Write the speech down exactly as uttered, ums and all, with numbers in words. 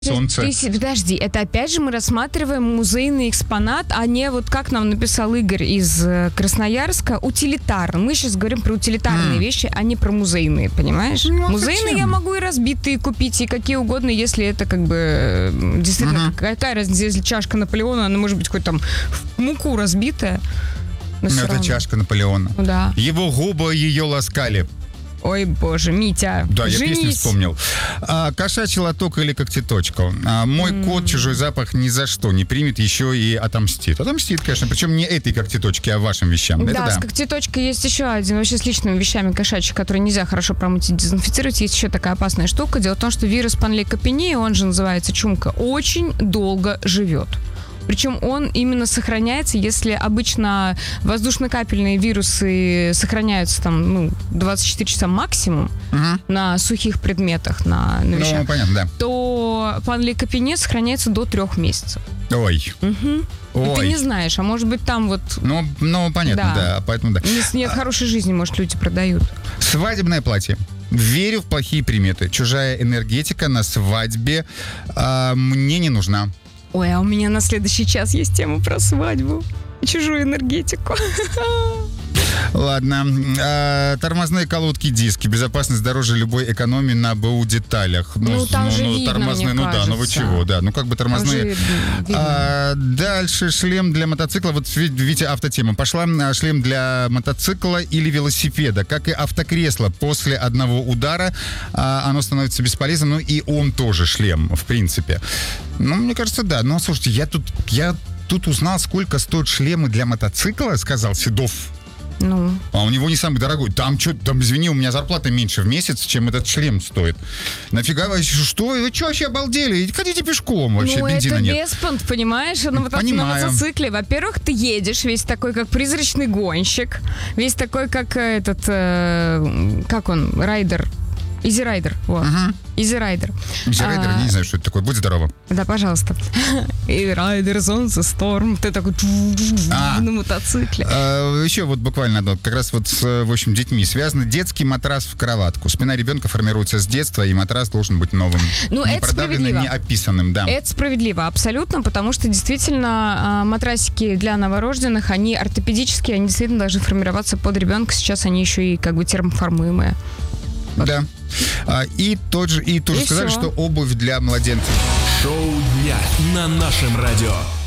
солнце. Ты, подожди, это опять же мы рассматриваем музейный экспонат, а не вот как нам написал Игорь из Красноярска, утилитарно. Мы сейчас говорим про утилитарные mm. вещи, а не про музейные, понимаешь? Ну, музейные я могу и разбитые купить, и какие угодно, если это как бы действительно uh-huh. какая разница, если чашка Наполеона, она может быть хоть там в муку разбитая. Но это равно. Чашка Наполеона. Да. Его губы ее ласкали. Ой, боже, Митя, Да, женись. Я песню вспомнил. А, кошачий лоток или когтеточку. А, мой mm. кот чужой запах ни за что не примет, еще и отомстит. Отомстит, конечно, причем не этой когтеточке, а вашим вещам. Да, Это да, с когтеточкой есть еще один, вообще с личными вещами кошачьих, которые нельзя хорошо промыть и дезинфицировать. Есть еще такая опасная штука. Дело в том, что вирус панлейкопении, он же называется чумка, очень долго живет. Причем он именно сохраняется, если обычно воздушно-капельные вирусы сохраняются там, ну, двадцать четыре часа максимум угу. на сухих предметах, на, на вещах, ну, понятно, да. то панлейкопения сохраняется до трех месяцев. Ой. Угу. Ой. Ты не знаешь, а может быть там вот... Ну, ну понятно, да. да поэтому да. Если нет хорошей жизни, может, люди продают. Свадебное платье. Верю в плохие приметы. Чужая энергетика на свадьбе а, мне не нужна. Ой, а у меня на следующий час есть тема про свадьбу. Чужую энергетику. Ладно. А, тормозные колодки, диски. Безопасность дороже любой экономии на БУ деталях. Ну, ну там ну, же ну, видно, тормозные, ну кажется. да, ну вы чего, да. Ну как бы тормозные. А, дальше шлем для мотоцикла. Вот видите, автотема. Пошла шлем для мотоцикла или велосипеда. Как и автокресло. После одного удара а, оно становится бесполезным. Ну и он тоже шлем, в принципе. Ну, мне кажется, да. Но слушайте, я тут, я тут узнал, сколько стоят шлемы для мотоцикла, сказал Седов. Ну. А у него не самый дорогой. Там что, там, извини, у меня зарплата меньше в месяц, чем этот шлем стоит. Нафига вы, что? Вы что вообще обалдели? Ходите пешком, вообще ну, бензина это нет. Ну, это беспонт, понимаешь? На, Понимаю. на мотоцикле. Во-первых, ты едешь весь такой, как призрачный гонщик. Весь такой, как этот, э, как он, райдер. Изи Райдер, вот. Изи Райдер. Изи Райдер, не знаю, что это такое. Будь здорова. Да, пожалуйста. Изи Райдер, солнце, сторм. Ты такой на мотоцикле. Еще вот буквально одно, как раз вот с, в общем, детьми связано. Детский матрас в кроватку. Спина ребенка формируется с детства, и матрас должен быть новым. Ну, не это продавленным, справедливо. не описанным, да. Это справедливо, абсолютно, потому что действительно матрасики для новорожденных, они ортопедические, они действительно должны формироваться под ребенка. Сейчас они еще и как бы термоформуемые. Вот. Да. А, и тот же, и тоже и сказали, все. Что обувь для младенцев. Шоу дня на нашем радио.